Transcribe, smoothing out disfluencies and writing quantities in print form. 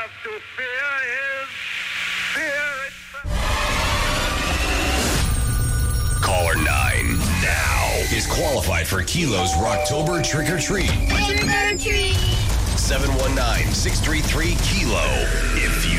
have to fear is fear itself. Caller 9 now is qualified for Kilo's Rocktober Trick or Treat. Trick or treat. 719-633-KILO. If you